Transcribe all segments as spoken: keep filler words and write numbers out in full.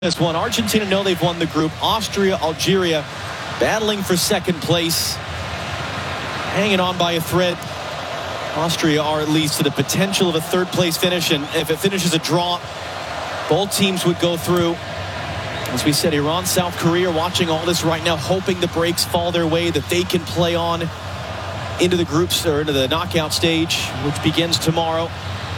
This one, Argentina know they've won the group. Austria, Algeria battling for second place, hanging on by a thread. Austria are at least to the potential of a third place finish, and if it finishes a draw, both teams would go through. As we said, Iran, South Korea watching all this right now, hoping the breaks fall their way, that they can play on into the groups or into the knockout stage, which begins tomorrow.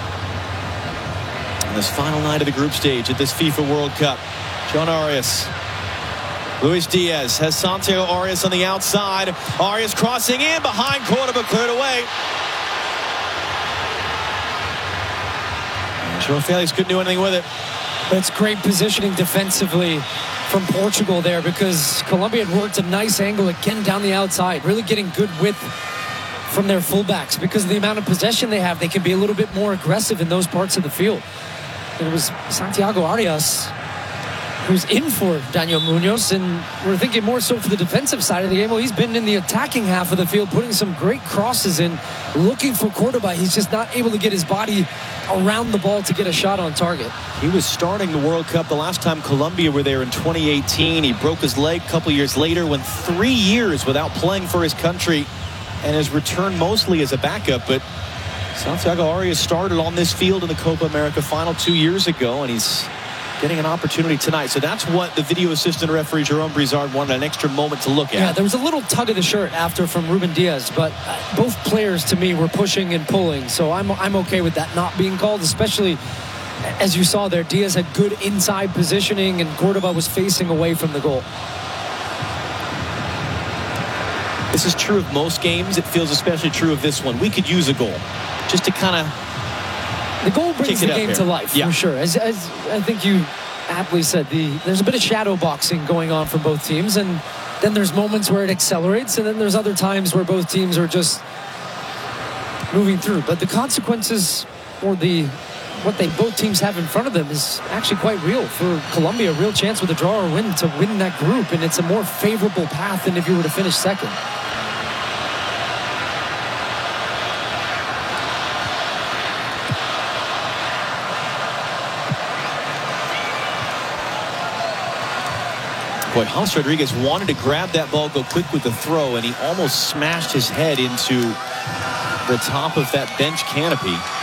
On this final night of the group stage at this FIFA World Cup. John Arias. Luis Diaz has Santiago Arias on the outside. Arias crossing in behind Cordoba, cleared away. João Felix couldn't do anything with it. That's great positioning defensively from Portugal there, because Colombia had worked a nice angle again down the outside, really getting good width from their fullbacks. Because of the amount of possession they have, they can be a little bit more aggressive in those parts of the field. And it was Santiago Arias who's in for Daniel Munoz, and we're thinking more so for the defensive side of the game. Well, he's been in the attacking half of the field, putting some great crosses in, looking for Cordoba. He's just not able to get his body around the ball to get a shot on target. He was starting the World Cup the last time Colombia were there in twenty eighteen. He broke his leg a couple years later, went three years without playing for his country, and has returned mostly as a backup. But Santiago Arias started on this field in the Copa America final two years ago, and he's getting an opportunity tonight. So that's what the video assistant referee Jerome Brizard wanted an extra moment to look at. Yeah, there was a little tug of the shirt after from Ruben Diaz, but both players to me were pushing and pulling. So I'm, I'm okay with that not being called, especially as you saw there. Diaz had good inside positioning and Cordoba was facing away from the goal. This is true of most games. It feels especially true of this one. We could use a goal just to kind of The goal brings the game here to life, yeah. for sure. As, as I think you aptly said, the, there's a bit of shadow boxing going on for both teams, and then there's moments where it accelerates, and then there's other times where both teams are just moving through. But the consequences, or the what they both teams have in front of them, is actually quite real. For Colombia, a real chance with a draw or win to win that group, and it's a more favorable path than if you were to finish second. Boy, James Rodriguez wanted to grab that ball, go quick with the throw, and he almost smashed his head into the top of that bench canopy.